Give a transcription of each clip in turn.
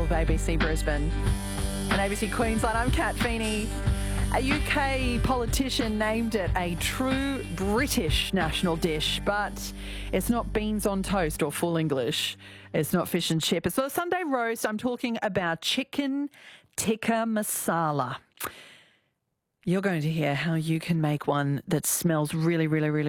of ABC Brisbane and ABC Queensland. I'm Kat Feeney. A UK politician named it a true British national dish, but it's not beans on toast or full English. It's not fish and chip. It's not a Sunday roast. I'm talking about chicken tikka masala. You're going to hear how you can make one that smells really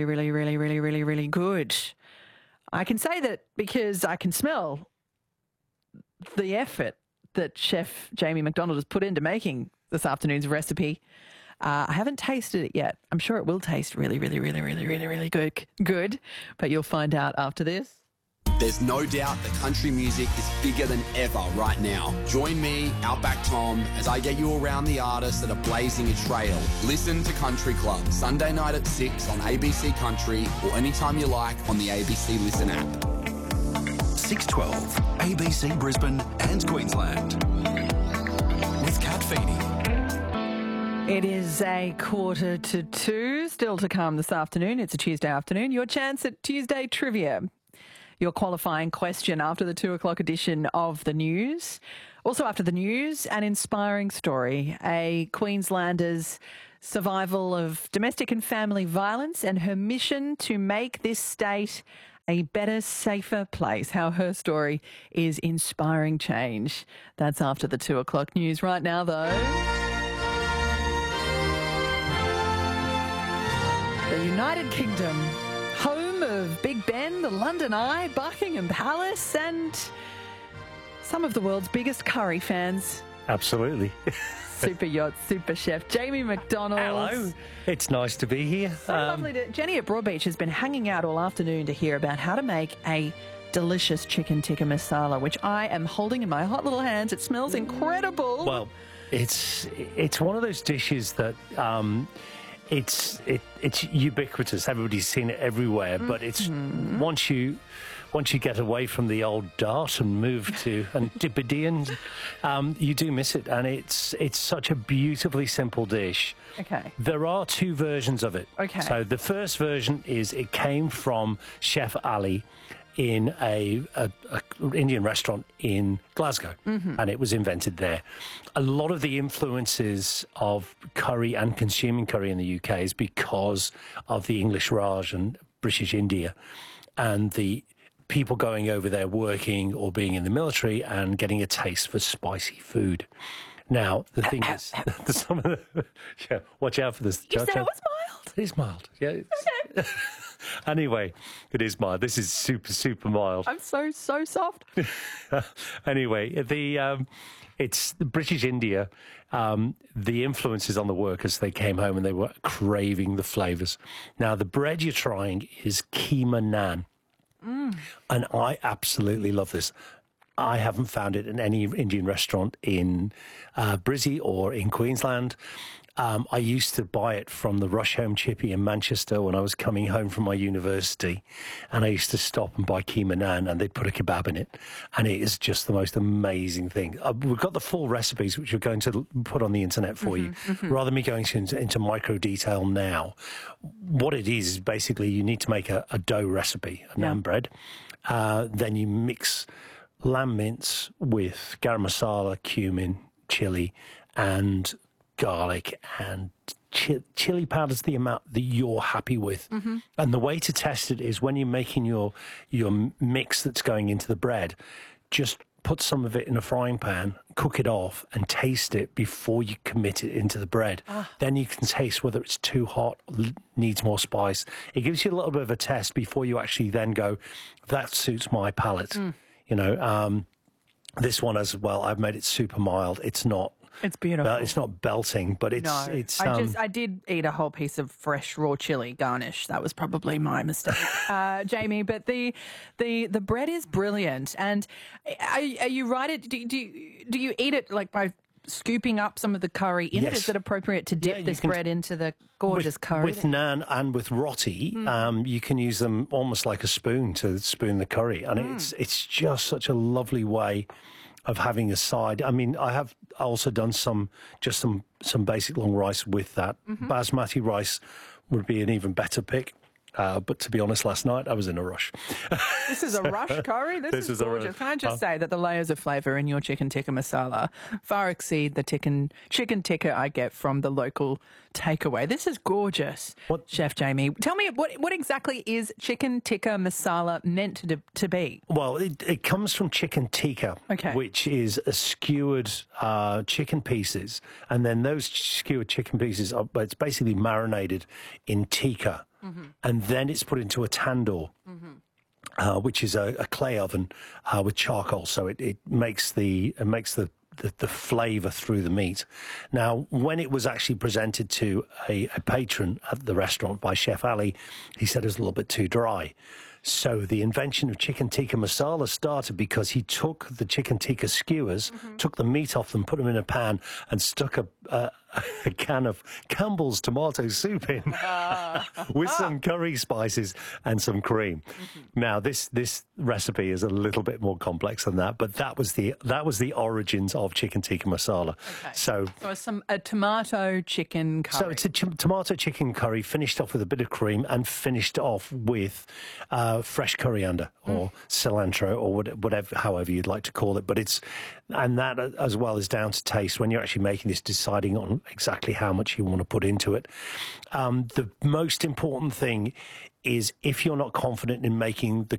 good. I can say that because I can smell the effort that Chef Jamie McDonald has put into making this afternoon's recipe. I haven't tasted it yet. I'm sure it will taste really good, but you'll find out after this. There's no doubt that country music is bigger than ever right now. Join me, Outback Tom, as I get you around the artists that are blazing a trail. Listen to Country Club, Sunday night at 6 on ABC Country or anytime you like on the ABC Listen app. 612, ABC Brisbane and Queensland. With Kat Feeney. It is 1:45, still to come this afternoon. It's a Tuesday afternoon. Your chance at Tuesday Trivia. Your qualifying question after the 2 o'clock edition of the news. Also after the news, an inspiring story. A Queenslander's survival of domestic and family violence and her mission to make this state a better, safer place. How her story is inspiring change. That's after the 2 o'clock news. Right now, though, the United Kingdom, home of Big Ben, the London Eye, Buckingham Palace, and some of the world's biggest curry fans. Absolutely. Super yacht, super chef, Jamie McDonald. Hello. It's nice to be here. So lovely to... Jenny at Broadbeach has been hanging out all afternoon to hear about how to make a delicious chicken tikka masala, which I am holding in my hot little hands. It smells incredible. Well, it's one of those dishes that... It's ubiquitous. Everybody's seen it everywhere, but it's once you get away from the old Dart and move to Antipodean, you do miss it, and it's such a beautifully simple dish. Okay. There are two versions of it. Okay. So the first version is it came from Chef Ali in a Indian restaurant in Glasgow, and it was invented there. A lot of the influences of curry and consuming curry in the UK is because of the English Raj and British India, and the people going over there working or being in the military and getting a taste for spicy food. Now, the thing is, some of the... Yeah, watch out for this. You said it was mild. It is mild, yeah. Okay. Anyway, it is mild. This is super mild. I'm so soft. Anyway, it's the British India. The influences on the workers, they came home and they were craving the flavours. Now, the bread you're trying is keema naan. And I absolutely love this. I haven't found it in any Indian restaurant in Brizzy or in Queensland. I used to buy it from the Rush Home Chippy in Manchester when I was coming home from my university, and I used to stop and buy keema naan, and they'd put a kebab in it, and it is just the most amazing thing. We've got the full recipes, which we're going to put on the internet for you. Rather than me going into micro detail now, what it is basically you need to make a dough recipe, a naan bread. Then you mix lamb mince with garam masala, cumin, chili, and garlic, and chili powder's the amount that you're happy with. And the way to test it is when you're making your mix that's going into the bread, just put some of it in a frying pan, cook it off, and taste it before you commit it into the bread. Then you can taste whether it's too hot, needs more spice. It gives you a little bit of a test before you actually then go, that suits my palate. You know, this one as well, I've made it super mild. It's not... It's beautiful. It's not belting, but it's... No, it's I did eat a whole piece of fresh raw chili garnish. That was probably my mistake, Jamie. But the bread is brilliant. And are you right? Do you eat it like by scooping up some of the curry in it? Is it appropriate to dip this bread into the gorgeous curry? With naan and with roti, you can use them almost like a spoon to spoon the curry, and it's just such a lovely way of having a side. I mean, I have also done some basic long rice with that. Basmati rice would be an even better pick. But to be honest, last night I was in a rush. This is a rush curry. This is gorgeous. Can I just say that the layers of flavour in your chicken tikka masala far exceed the chicken tikka I get from the local takeaway. This is gorgeous. Chef Jamie, tell me what exactly is chicken tikka masala meant to be? Well, it comes from chicken tikka, which is a skewered chicken pieces, and then those skewered chicken pieces it's basically marinated in tikka. And then it's put into a tandoor, which is a clay oven with charcoal. So it makes the flavour through the meat. Now, when it was actually presented to a patron at the restaurant by Chef Ali, he said it was a little bit too dry. So the invention of chicken tikka masala started because he took the chicken tikka skewers, took the meat off them, put them in a pan, and stuck a can of Campbell's tomato soup in with some curry spices and some cream. Now, this recipe is a little bit more complex than that, but that was the origins of chicken tikka masala. So it's a tomato chicken curry. So it's a tomato chicken curry finished off with a bit of cream and finished off with fresh coriander or cilantro or whatever, however you'd like to call it. But and that as well is down to taste when you're actually making this, deciding on exactly how much you want to put into it. The most important thing is if you're not confident in making the